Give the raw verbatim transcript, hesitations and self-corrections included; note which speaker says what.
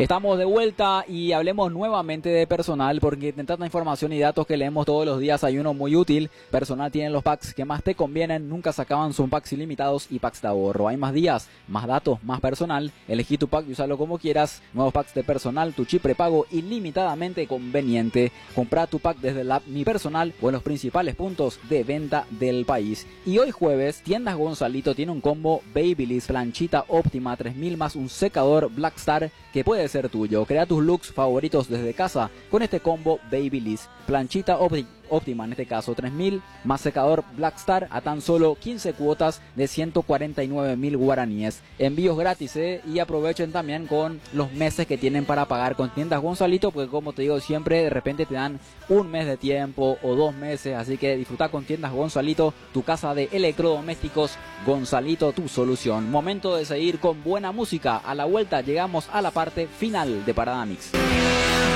Speaker 1: Estamos de vuelta y hablemos nuevamente de Personal, porque entre tanta información y datos que leemos todos los días hay uno muy útil. Personal tiene los packs que más te convienen, nunca se acaban, son packs ilimitados y packs de ahorro. Hay más días, más datos, más Personal. Elegí tu pack y usalo como quieras. Nuevos packs de Personal, tu chip prepago ilimitadamente conveniente. Comprá tu pack desde la app Mi Personal o en los principales puntos de venta del país. Y hoy jueves, Tiendas Gonzalito tiene un combo Babyliss planchita óptima tres mil más un secador Blackstar que puede ser tuyo. Crea tus looks favoritos desde casa con este combo Babyliss. Planchita óptima, en este caso tres mil, más secador Blackstar a tan solo quince cuotas de ciento cuarenta y nueve mil guaraníes. Envíos gratis, ¿eh? Y aprovechen también con los meses que tienen para pagar con Tiendas Gonzalito, porque como te digo siempre, de repente te dan un mes de tiempo o dos meses, así que disfruta con Tiendas Gonzalito, tu casa de electrodomésticos. Gonzalito, tu solución. Momento de seguir con buena música. A la vuelta llegamos a la parte final de Parada Mix.